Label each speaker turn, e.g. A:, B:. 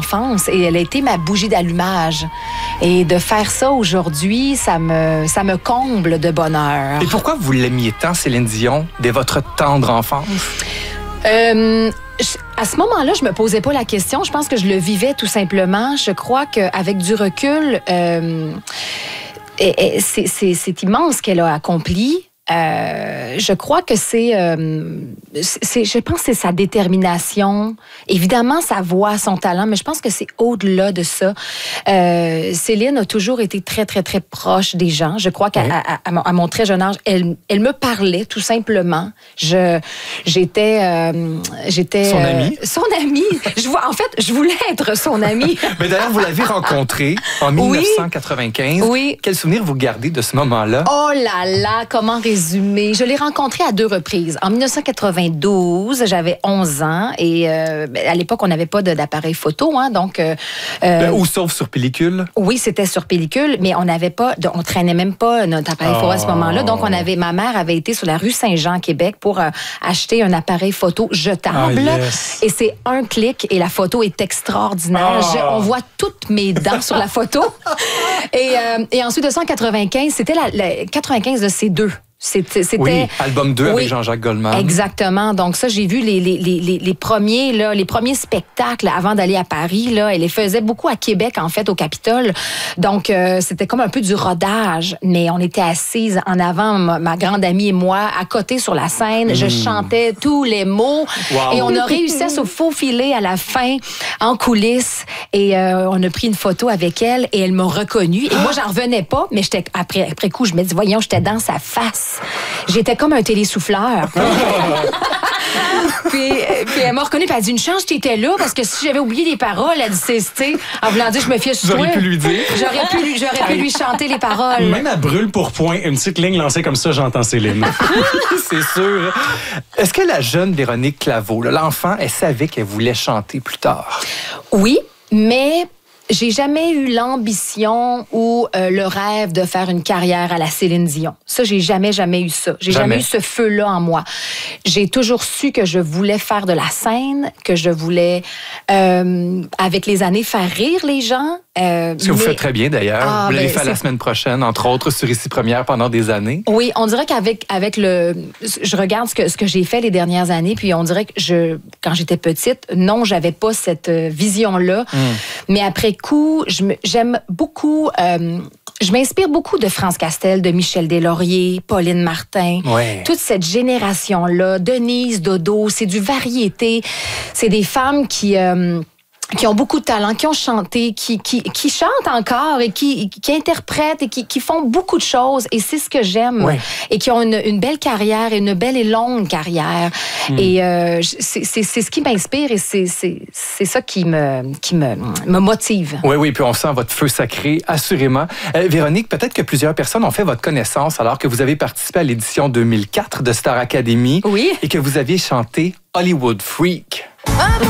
A: enfance et elle a été ma bougie d'allumage. Et de faire ça aujourd'hui, ça me comble de bonheur.
B: Et pourquoi vous l'aimiez tant, Céline Dion, dès votre tendre enfance?
A: À ce moment-là, je me posais pas la question. Je pense que je le vivais tout simplement. Je crois qu'avec du recul, c'est immense ce qu'elle a accompli. Je crois que je pense que c'est sa détermination, évidemment sa voix, son talent, mais je pense que c'est au-delà de ça. Céline a toujours été très, très, très proche des gens. Je crois qu'à mon très jeune âge, elle me parlait tout simplement. J'étais
B: son amie.
A: Son amie. En fait, je voulais être son amie.
B: Mais d'ailleurs, vous l'avez rencontrée en 1995.
A: Oui.
B: Quel souvenir vous gardez de ce moment-là?
A: Oh là là, comment résumer? Je l'ai rencontrée à 2 reprises. En 1992, j'avais 11 ans et à l'époque, on n'avait pas d'appareil photo, hein, donc...
B: Ou sauf sur pellicule?
A: Oui, c'était sur pellicule, mais on traînait même pas notre appareil photo à ce moment-là. Donc, ma mère avait été sur la rue Saint-Jean, à Québec, pour acheter un appareil photo jetable. Et c'est un clic et la photo est extraordinaire. On voit toutes mes dents sur la photo. Et ensuite de 195, c'était la 95 de ces deux. C'était
B: album 2 avec Jean-Jacques Goldman.
A: Exactement. Donc ça, j'ai vu les premiers spectacles avant d'aller à Paris. Là, elle les faisait beaucoup à Québec, en fait, au Capitole. Donc c'était comme un peu du rodage, mais on était assises en avant, ma grande amie et moi, à côté sur la scène. Je chantais tous les mots et on a réussi à se faufiler à la fin en coulisses et on a pris une photo avec elle et elle m'a reconnue. Et moi, j'en revenais pas, mais après coup, je me dis, voyons, j'étais dans sa face. J'étais comme un télésouffleur. puis elle m'a reconnue, puis elle a dit, une chance que tu étais là, parce que si j'avais oublié les paroles, elle dit, en voulant dire, je me fiais sur toi.
B: J'aurais pu lui dire.
A: J'aurais pu lui chanter les paroles.
C: Même à brûle pour point, une petite ligne lancée comme ça, j'entends Céline.
B: C'est sûr. Est-ce que la jeune Véronique Claveau, l'enfant, elle savait qu'elle voulait chanter plus tard?
A: Oui, mais... J'ai jamais eu l'ambition ou le rêve de faire une carrière à la Céline Dion. Ça, j'ai jamais eu ça. J'ai jamais eu ce feu-là en moi. J'ai toujours su que je voulais faire de la scène, que je voulais, avec les années, faire rire les gens.
B: Ce que vous faites très bien, d'ailleurs. Vous l'avez fait la semaine prochaine, entre autres, sur Ici Première pendant des années.
A: Oui, on dirait qu'avec je regarde ce que j'ai fait les dernières années, puis on dirait que quand j'étais petite, non, j'avais pas cette vision-là. Mais après coup, j'aime beaucoup... je m'inspire beaucoup de France Castel, de Michel Deslauriers, Pauline Martin.
B: Ouais.
A: Toute cette génération-là, Denise, Dodo, c'est du variété. C'est des femmes qui ont beaucoup de talent, qui ont chanté, qui chantent encore et qui interprètent et qui font beaucoup de choses. Et c'est ce que j'aime.
B: Ouais.
A: Et qui ont une belle carrière, une belle et longue carrière. Et c'est ce qui m'inspire et c'est ça qui me motive.
B: Oui, puis on sent votre feu sacré, assurément. Véronique, peut-être que plusieurs personnes ont fait votre connaissance alors que vous avez participé à l'édition 2004 de Star Academy.
A: Oui.
B: Et que vous aviez chanté Hollywood Freak.